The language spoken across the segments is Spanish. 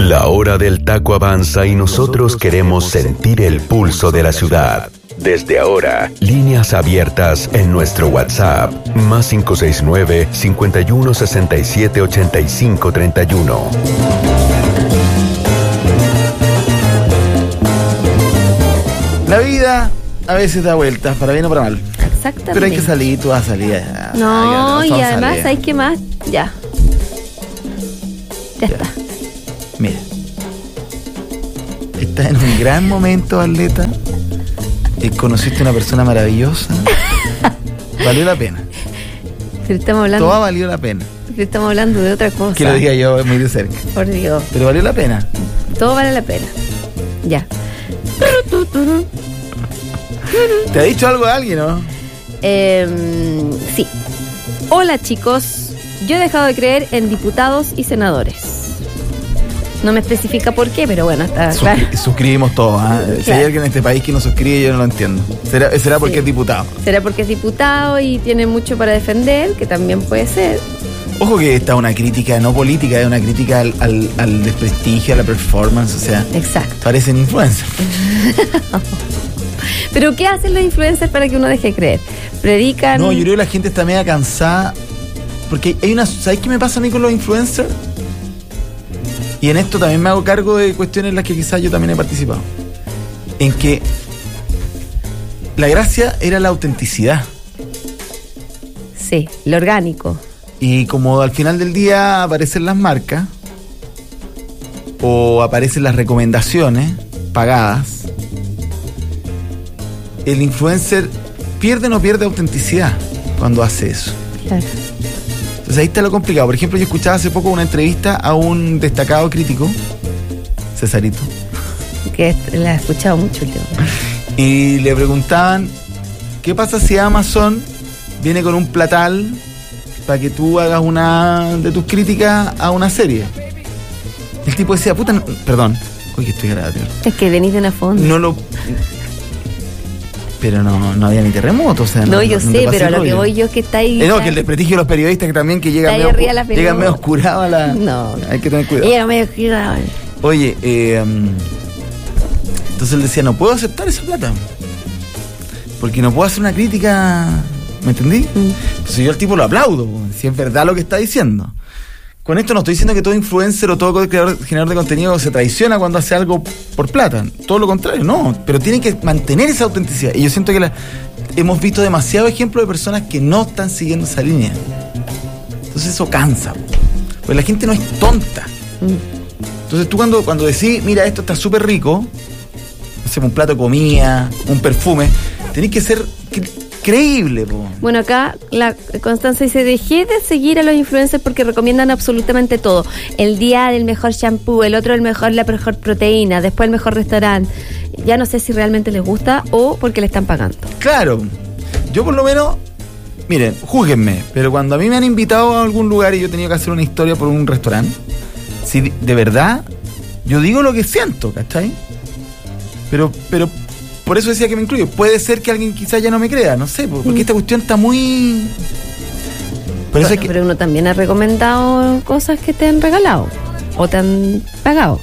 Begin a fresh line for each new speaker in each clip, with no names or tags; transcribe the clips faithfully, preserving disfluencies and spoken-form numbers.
La hora del taco avanza y nosotros queremos sentir el pulso de la ciudad. Desde ahora, líneas abiertas en nuestro WhatsApp, más cinco seis nueve, cinco uno, seis siete, ocho cinco tres uno.
La vida a veces da vueltas, para bien o para mal.
Exactamente.
Pero hay que salir, tú vas a salir.
No,
Ay,
y además, ¿sabes qué más? Ya. Ya, ya está.
Mira. Estás en un gran momento, Arleta. Y conociste a una persona maravillosa. Valió la pena.
Pero estamos hablando.
Todo valió la pena.
Pero estamos hablando de otra cosa.
Que lo diga yo muy de cerca.
Por Dios.
Pero valió la pena.
Todo vale la pena. Ya.
¿Te ha dicho algo de alguien, no?
Eh, sí. Hola, chicos. Yo he dejado de creer en diputados y senadores. No me especifica por qué, pero bueno, está
Suscri-
claro.
Suscribimos todos. ¿eh? Claro. Si hay alguien en este país que no suscribe, yo no lo entiendo. ¿Será, será porque sí. es diputado?
Será porque es diputado y tiene mucho para defender, que también puede ser.
Ojo que esta es una crítica no política, es una crítica al, al, al desprestigio, a la performance, o sea.
Exacto.
Parecen influencers.
Pero ¿qué hacen los influencers para que uno deje de creer? Predican.
No, yo creo que la gente está media cansada. Porque hay una. ¿Sabes qué me pasa a mí con los influencers? Y en esto también me hago cargo de cuestiones en las que quizás yo también he participado. En que la gracia era la autenticidad.
Sí, lo orgánico.
Y como al final del día aparecen las marcas o aparecen las recomendaciones pagadas, el influencer pierde o no pierde autenticidad cuando hace eso.
Claro.
Entonces ahí está lo complicado. Por ejemplo, yo escuchaba hace poco una entrevista a un destacado crítico, Cesarito.
Que la he escuchado mucho últimamente.
Y le preguntaban, ¿qué pasa si Amazon viene con un platal para que tú hagas una de tus críticas a una serie? El tipo decía, puta, no, perdón, oye, estoy agradable.
Es que venís de una fonda.
No lo... Pero no, no había ni terremoto, o sea...
No,
no
yo
no,
sé,
no
pero a lo
rollo.
que voy yo es que está ahí...
Eh, no, que el desprestigio de los periodistas que también que llegan medio, llegan medio oscurados a la...
No.
Hay que tener cuidado.
Llega medio oscurado.
Oye, eh, um, entonces él decía, no puedo aceptar esa plata. Porque no puedo hacer una crítica... ¿Me entendí? Mm. Entonces yo al tipo lo aplaudo, si es verdad lo que está diciendo. Con esto no estoy diciendo que todo influencer o todo creador, generador de contenido se traiciona cuando hace algo por plata. Todo lo contrario, no. Pero tiene que mantener esa autenticidad. Y yo siento que la, hemos visto demasiados ejemplos de personas que no están siguiendo esa línea. Entonces eso cansa. Porque la gente no es tonta. Entonces tú cuando, cuando decís, mira, esto está súper rico, no sé, un plato de comida, un perfume, tenés que ser... Increíble, po.
Bueno, acá la Constanza dice, dejé de seguir a los influencers porque recomiendan absolutamente todo. El día del mejor shampoo, el otro el mejor, la mejor proteína, después el mejor restaurante. Ya no sé si realmente les gusta o porque le están pagando.
Claro, yo por lo menos, miren, júzguenme, pero cuando a mí me han invitado a algún lugar y yo he tenido que hacer una historia por un restaurante, si de verdad, yo digo lo que siento, ¿cachai? Pero, pero por eso decía que me incluyo. Puede ser que alguien quizás ya no me crea, no sé, porque mm. esta cuestión está muy...
Por eso bueno, que... Pero uno también ha recomendado cosas que te han regalado o te han pagado.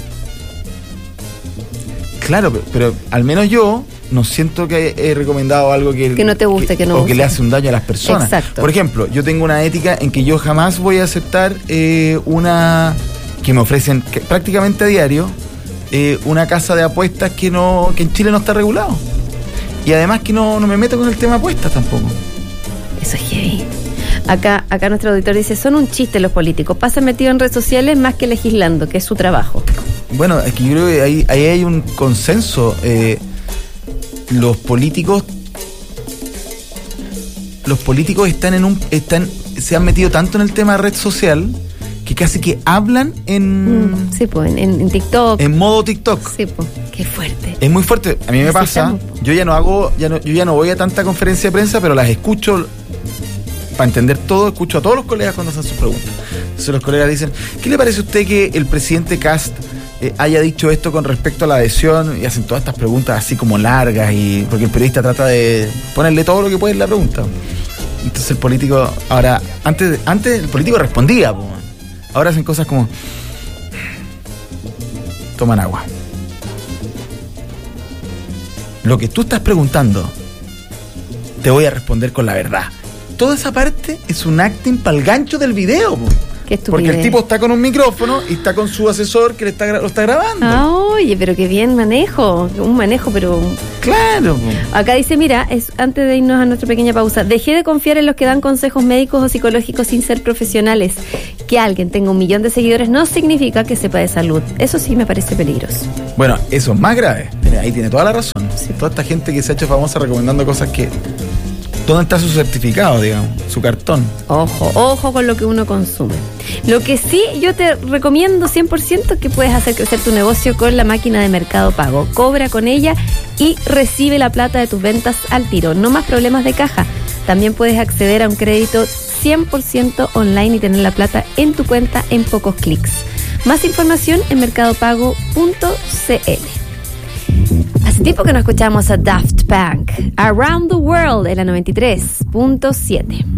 Claro, pero, pero al menos yo no siento que he recomendado algo que...
Que no te guste, que, que no
O
guste.
que le hace un daño a las personas.
Exacto.
Por ejemplo, yo tengo una ética en que yo jamás voy a aceptar eh, una... que me ofrecen que, prácticamente a diario... Eh, una casa de apuestas que no que en Chile no está regulado. Y además que no, no me meto con el tema apuestas tampoco.
Eso es heavy. Acá, acá nuestro auditor dice, son un chiste los políticos, pasan metidos en redes sociales más que legislando, que es su trabajo.
Bueno, es que yo creo que ahí, ahí hay un consenso. Eh, los políticos los políticos están en un están se han metido tanto en el tema de red social que casi que hablan en...
Mm, sí, pues, en, en TikTok.
En modo TikTok.
Sí, pues, qué fuerte.
Es muy fuerte. A mí me pasa, yo ya no hago, ya no, yo ya no voy a tanta conferencia de prensa, pero las escucho, para entender todo, escucho a todos los colegas cuando hacen sus preguntas. Entonces los colegas dicen, ¿qué le parece a usted que el presidente Kast eh, haya dicho esto con respecto a la adhesión? Y hacen todas estas preguntas así como largas, y porque el periodista trata de ponerle todo lo que puede en la pregunta. Entonces el político, ahora, antes, antes el político respondía, pues. Ahora hacen cosas como... toman agua. Lo que tú estás preguntando, te voy a responder con la verdad. Toda esa parte es un acting para el gancho del video, po.
Qué estupidez.
Porque el tipo está con un micrófono y está con su asesor que le está, lo está grabando.
Ah, oye, pero qué bien manejo. Un manejo, pero...
Claro. Po.
Acá dice, mira, es antes de irnos a nuestra pequeña pausa, dejé de confiar en los que dan consejos médicos o psicológicos sin ser profesionales. Que alguien tenga un millón de seguidores no significa que sepa de salud. Eso sí me parece peligroso.
Bueno, eso es más grave. Ahí tiene toda la razón. Sí. Toda esta gente que se ha hecho famosa recomendando cosas que... ¿Dónde está su certificado, digamos? Su cartón.
Ojo, ojo con lo que uno consume. Lo que sí yo te recomiendo cien por ciento es que puedes hacer crecer tu negocio con la máquina de Mercado Pago. Cobra con ella y recibe la plata de tus ventas al tiro. No más problemas de caja. También puedes acceder a un crédito cien por ciento online y tener la plata en tu cuenta en pocos clics. Más información en mercado pago punto c l. Hace tiempo que no escuchamos a Daft Punk. Around the World en la noventa y tres punto siete.